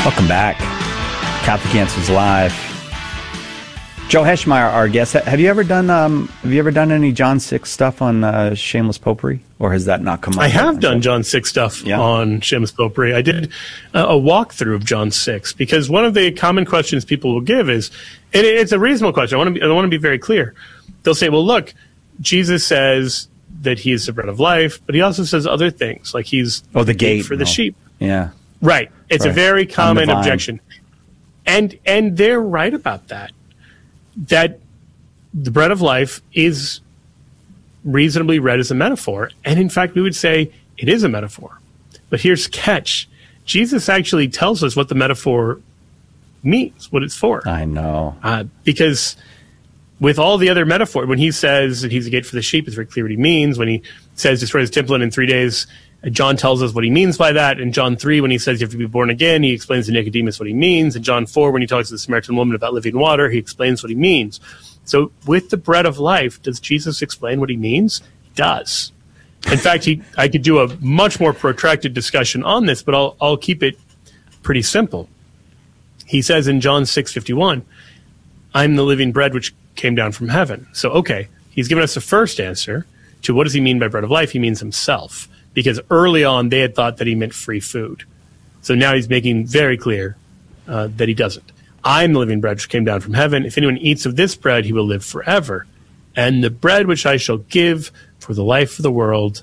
Welcome back. Catholic Answers Live. Joe Heschmeyer, our guest. Have you ever done any John 6 stuff on Shameless Popery, or has that not come up? I have done John 6 stuff on Shameless Popery. I did a walkthrough of John 6 because one of the common questions people will give is, and it's a reasonable question. I want to be very clear. They'll say, "Well, look, Jesus says that he is the bread of life, but he also says other things, like he's the gate for the sheep." Yeah, right. It's a very common objection, and they're right about that. That the bread of life is reasonably read as a metaphor. And in fact, we would say it is a metaphor. But here's the catch. Jesus actually tells us what the metaphor means, what it's for. I know. Because with all the other metaphor, when he says that he's a gate for the sheep, it's very clear what he means. When he says destroy his temple and in 3 days, John tells us what he means by that. In John 3, when he says you have to be born again, he explains to Nicodemus what he means. In John 4, when he talks to the Samaritan woman about living water, he explains what he means. So with the bread of life, does Jesus explain what he means? He does. In fact, I could do a much more protracted discussion on this, but I'll keep it pretty simple. He says in John 6:51, I'm the living bread which came down from heaven. So, okay, he's given us the first answer to what does he mean by bread of life? He means himself. Because early on, they had thought that he meant free food. So now he's making very clear that he doesn't. I'm the living bread which came down from heaven. If anyone eats of this bread, he will live forever. And the bread which I shall give for the life of the world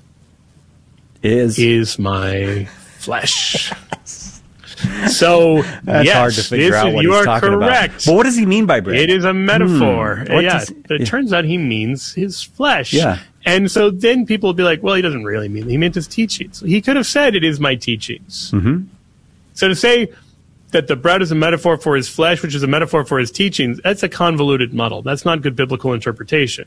is my flesh. So, that's hard to figure out what he's talking correct. About. But what does he mean by bread? It is a metaphor. But it turns out he means his flesh. Yeah. And so then people will be like, well, he doesn't really mean it. He meant his teachings. He could have said it is my teachings. Mm-hmm. So to say that the bread is a metaphor for his flesh, which is a metaphor for his teachings, that's a convoluted muddle. That's not good biblical interpretation.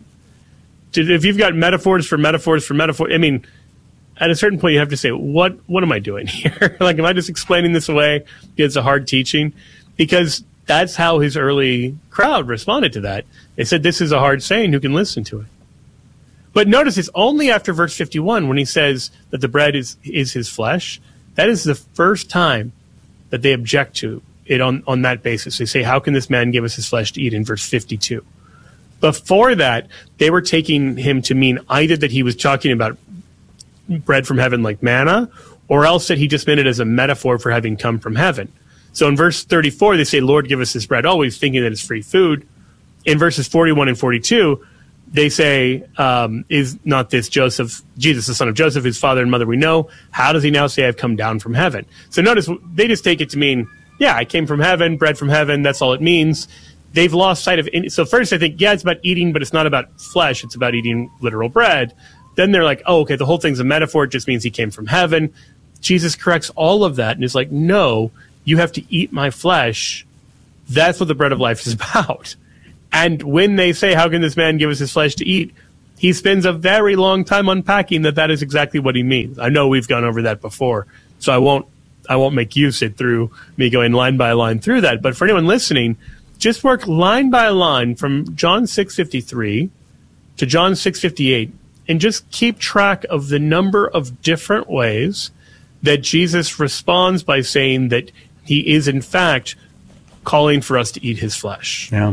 If you've got metaphors for metaphors, I mean, at a certain point you have to say, what am I doing here? Like, am I just explaining this away because it's a hard teaching? Because that's how his early crowd responded to that. They said, this is a hard saying, who can listen to it? But notice it's only after verse 51 when he says that the bread is his flesh. That is the first time that they object to it on that basis. They say, how can this man give us his flesh to eat in verse 52? Before that, they were taking him to mean either that he was talking about bread from heaven like manna, or else that he just meant it as a metaphor for having come from heaven. So in verse 34, they say, Lord, give us this bread, always thinking that it's free food. In verses 41 and 42, they say, is not this Joseph, Jesus, the son of Joseph, his father and mother we know? How does he now say I've come down from heaven? So notice, they just take it to mean, yeah, I came from heaven, bread from heaven, that's all it means. They've lost sight of it. So first I think, yeah, it's about eating, but it's not about flesh, it's about eating literal bread. Then they're like, oh, okay, the whole thing's a metaphor, it just means he came from heaven. Jesus corrects all of that and is like, no, you have to eat my flesh. That's what the bread of life is about. And when they say, how can this man give us his flesh to eat? He spends a very long time unpacking that is exactly what he means. I know we've gone over that before, so I won't make you sit through me going line by line through that. But for anyone listening, just work line by line from John 6:53 to John 6:58 and just keep track of the number of different ways that Jesus responds by saying that he is in fact calling for us to eat his flesh. Yeah.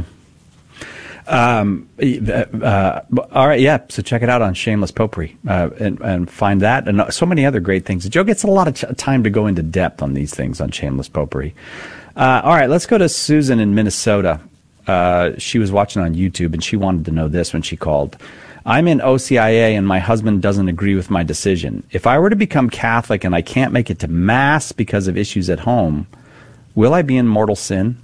All right, yeah. So check it out on Shameless Popery and find that and so many other great things. Joe gets a lot of time to go into depth on these things on Shameless Popery. All right, let's go to Susan in Minnesota. She was watching on YouTube and she wanted to know this when she called. I'm in OCIA and my husband doesn't agree with my decision. If I were to become Catholic and I can't make it to Mass because of issues at home, will I be in mortal sin?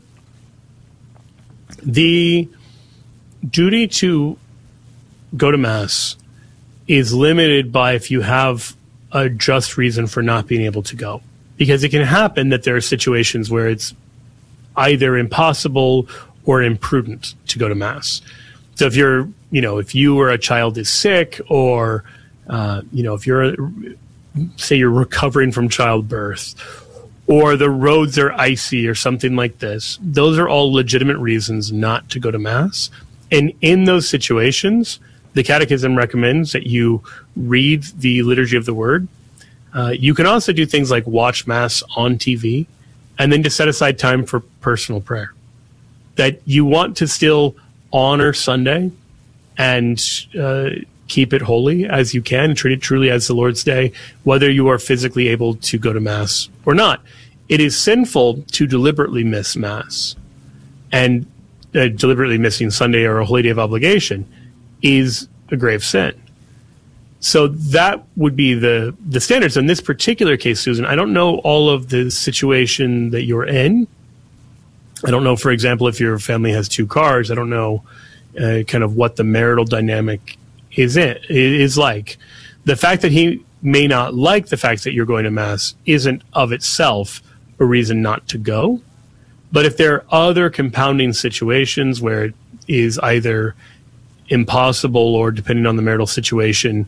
The duty to go to Mass is limited by if you have a just reason for not being able to go. Because it can happen that there are situations where it's either impossible or imprudent to go to Mass. So if if you or a child is sick or, if say you're recovering from childbirth or the roads are icy or something like this, those are all legitimate reasons not to go to Mass. And in those situations, the Catechism recommends that you read the Liturgy of the Word. You can also do things like watch Mass on TV and then to set aside time for personal prayer. That you want to still honor Sunday and keep it holy as you can, treat it truly as the Lord's Day, whether you are physically able to go to Mass or not. It is sinful to deliberately miss Mass, and deliberately missing Sunday or a holy day of obligation is a grave sin. So that would be the standards. In this particular case, Susan, I don't know all of the situation that you're in. I don't know, for example, if your family has 2 cars. I don't know kind of what the marital dynamic is like. The fact that he may not like the fact that you're going to Mass isn't of itself a reason not to go. But if there are other compounding situations where it is either impossible or, depending on the marital situation,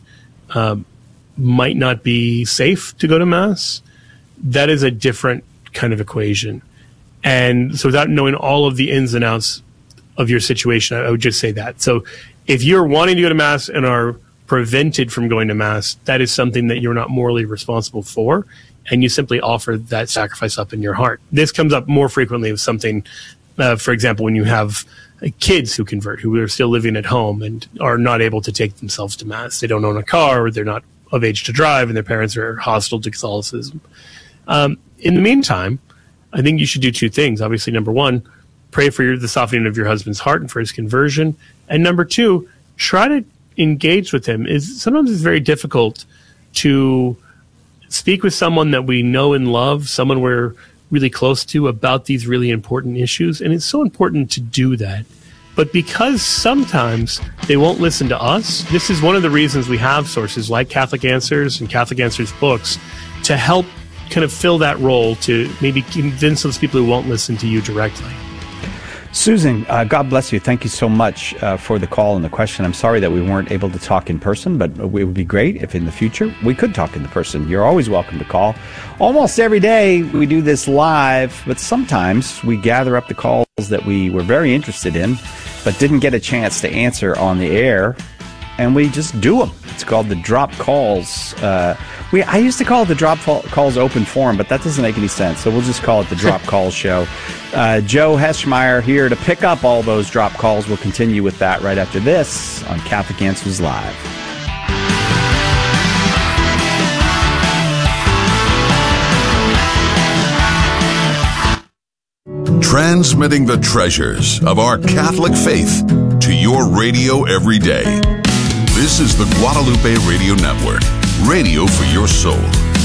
might not be safe to go to Mass, that is a different kind of equation. And so without knowing all of the ins and outs of your situation, I would just say that. So if you're wanting to go to Mass and are prevented from going to Mass, that is something that you're not morally responsible for, and you simply offer that sacrifice up in your heart. This comes up more frequently with something, for example, when you have kids who convert, who are still living at home and are not able to take themselves to Mass. They don't own a car, or they're not of age to drive, and their parents are hostile to Catholicism. In the meantime, I think you should do 2 things. Obviously, number 1, pray for the softening of your husband's heart and for his conversion. And number 2, try to engage with him. Sometimes it's very difficult to speak with someone that we know and love, someone we're really close to, about these really important issues. And it's so important to do that. But because sometimes they won't listen to us, this is one of the reasons we have sources like Catholic Answers and Catholic Answers books to help kind of fill that role, to maybe convince those people who won't listen to you directly. Susan, God bless you. Thank you so much for the call and the question. I'm sorry that we weren't able to talk in person, but it would be great if in the future we could talk in person. You're always welcome to call. Almost every day we do this live, but sometimes we gather up the calls that we were very interested in, but didn't get a chance to answer on the air, and we just do them. It's called the drop calls. I used to call it the drop calls open forum, but that doesn't make any sense. So we'll just call it the drop calls show. Joe Heschmeyer here to pick up all those drop calls. We'll continue with that right after this on Catholic Answers Live. Transmitting the treasures of our Catholic faith to your radio every day. This is the Guadalupe Radio Network, radio for your soul.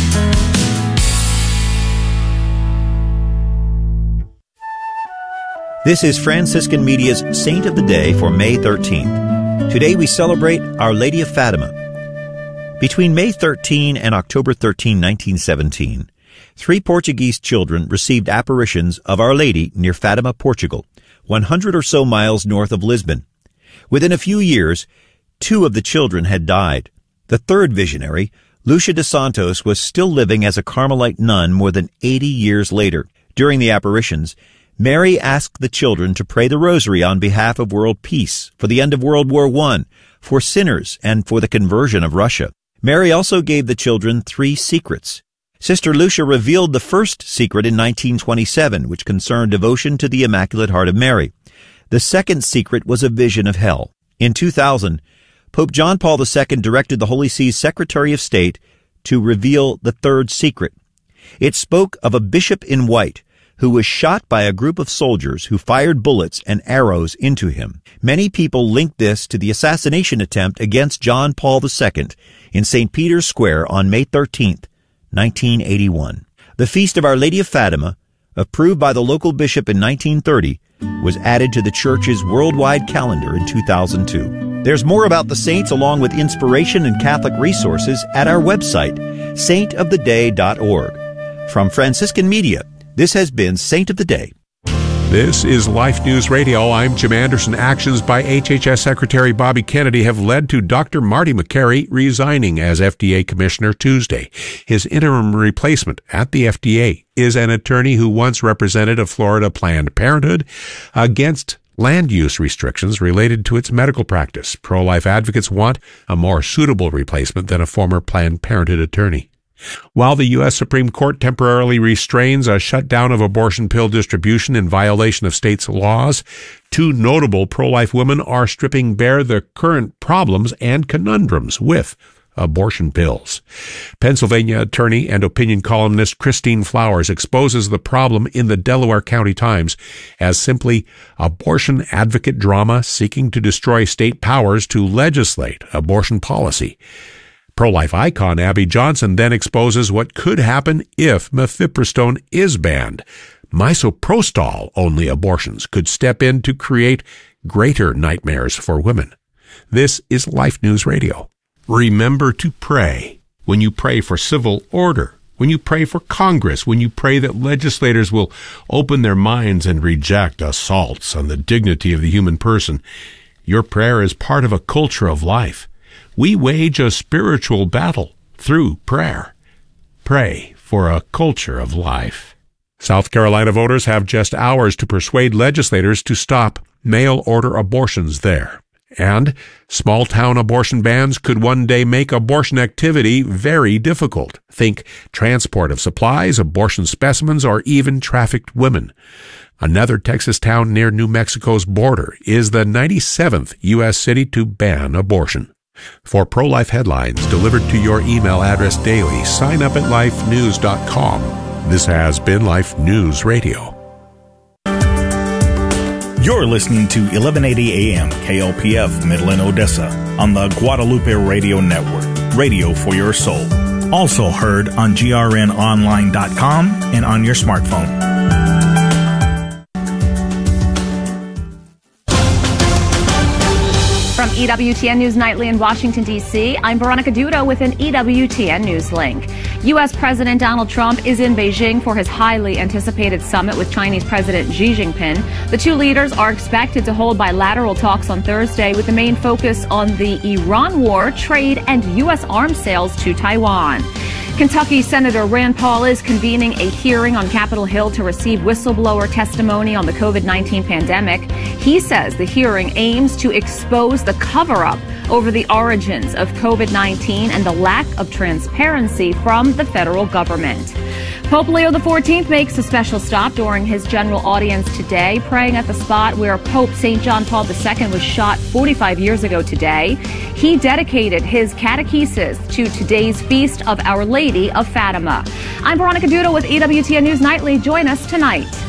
This is Franciscan Media's Saint of the Day for May 13th. Today we celebrate Our Lady of Fatima. Between May 13 and October 13, 1917, 3 Portuguese children received apparitions of Our Lady near Fatima, Portugal, 100 or so miles north of Lisbon. Within a few years, 2 of the children had died. The third visionary, Lucia de Santos, was still living as a Carmelite nun more than 80 years later. During the apparitions, Mary asked the children to pray the rosary on behalf of world peace, for the end of World War I, for sinners, and for the conversion of Russia. Mary also gave the children 3 secrets. Sister Lucia revealed the first secret in 1927, which concerned devotion to the Immaculate Heart of Mary. The second secret was a vision of hell. In 2000, Pope John Paul II directed the Holy See's Secretary of State to reveal the third secret. It spoke of a bishop in white who was shot by a group of soldiers who fired bullets and arrows into him. Many people linked this to the assassination attempt against John Paul II in St. Peter's Square on May 13, 1981. The Feast of Our Lady of Fatima, approved by the local bishop in 1930, was added to the Church's worldwide calendar in 2002. There's more about the saints along with inspiration and Catholic resources at our website, saintoftheday.org. From Franciscan Media, this has been Saint of the Day. This is Life News Radio. I'm Jim Anderson. Actions by HHS Secretary Bobby Kennedy have led to Dr. Marty Makary resigning as FDA Commissioner Tuesday. His interim replacement at the FDA is an attorney who once represented a Florida Planned Parenthood against land use restrictions related to its medical practice. Pro-life advocates want a more suitable replacement than a former Planned Parenthood attorney. While the U.S. Supreme Court temporarily restrains a shutdown of abortion pill distribution in violation of states' laws, two notable pro-life women are stripping bare the current problems and conundrums with abortion pills. Pennsylvania attorney and opinion columnist Christine Flowers exposes the problem in the Delaware County Times as simply abortion advocate drama seeking to destroy state powers to legislate abortion policy. Pro-life icon Abby Johnson then exposes what could happen if mifepristone is banned. Misoprostol-only abortions could step in to create greater nightmares for women. This is Life News Radio. Remember to pray. When you pray for civil order, when you pray for Congress, when you pray that legislators will open their minds and reject assaults on the dignity of the human person, your prayer is part of a culture of life. We wage a spiritual battle through prayer. Pray for a culture of life. South Carolina voters have just hours to persuade legislators to stop mail-order abortions there. And small-town abortion bans could one day make abortion activity very difficult. Think transport of supplies, abortion specimens, or even trafficked women. Another Texas town near New Mexico's border is the 97th U.S. city to ban abortion. For pro-life headlines delivered to your email address daily, sign up at lifenews.com. This has been Life News Radio. You're listening to 1180 AM KLPF Midland, Odessa on the Guadalupe Radio Network, radio for your soul. Also heard on grnonline.com and on your smartphone. From EWTN News Nightly in Washington, D.C., I'm Veronica Duda with an EWTN News link. U.S. President Donald Trump is in Beijing for his highly anticipated summit with Chinese President Xi Jinping. The two leaders are expected to hold bilateral talks on Thursday with the main focus on the Iran war, trade, and U.S. arms sales to Taiwan. Kentucky Senator Rand Paul is convening a hearing on Capitol Hill to receive whistleblower testimony on the COVID-19 pandemic. He says the hearing aims to expose the cover-up over the origins of COVID-19 and the lack of transparency from the federal government. Pope Leo XIV makes a special stop during his general audience today, praying at the spot where Pope St. John Paul II was shot 45 years ago today. He dedicated his catechesis to today's feast of Our Lady of Fatima. I'm Veronica Duda with EWTN News Nightly. Join us tonight.